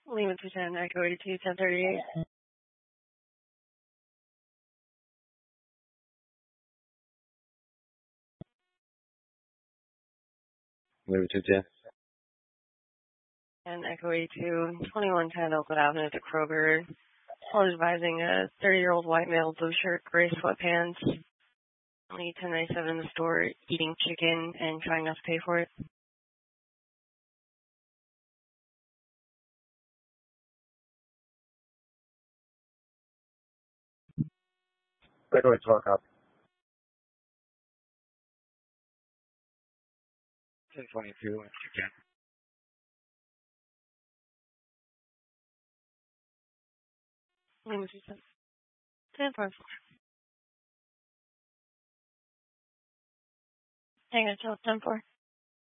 Lima 210, Echo 82, 1038. Lima 210. And Echo 82, 2110 Oakwood Avenue to Kroger. Call advising a 30-year-old white male, blue shirt, gray sweatpants, only 1097 in the store, eating chicken and trying not to pay for it. Echo 12 copy. 1022, if you can. Lima 210. 10-4. Hang on till 10-4.